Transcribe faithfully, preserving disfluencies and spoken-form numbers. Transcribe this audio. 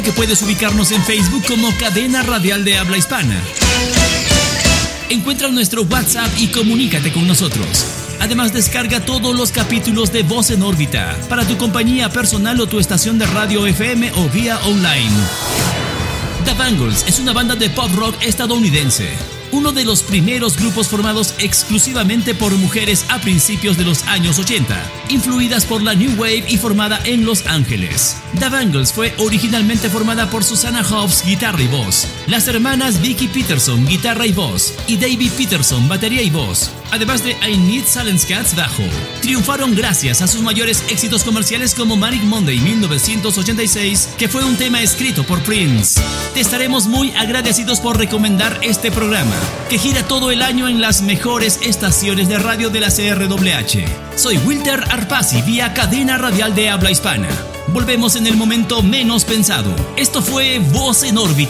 Que puedes ubicarnos en Facebook como Cadena Radial de Habla Hispana. Encuentra nuestro WhatsApp y comunícate con nosotros. Además, descarga todos los capítulos de Voz en Órbita para tu compañía personal o tu estación de radio F M o vía online. The Bangles es una banda de pop rock estadounidense, uno de los primeros grupos formados exclusivamente por mujeres a principios de los años ochenta, influidas por la New Wave y formada en Los Ángeles. The Bangles fue originalmente formada por Susanna Hoffs, guitarra y voz, las hermanas Vicky Peterson, guitarra y voz, y David Peterson, batería y voz, además de I Need Silence bajo. Triunfaron gracias a sus mayores éxitos comerciales como Manic Monday mil novecientos ochenta y seis, que fue un tema escrito por Prince. Te estaremos muy agradecidos por recomendar este programa, que gira todo el año en las mejores estaciones de radio de la C R W H. Soy Wilter Arpasi, vía Cadena Radial de Habla Hispana. Volvemos en el momento menos pensado. Esto fue Voz en Órbita.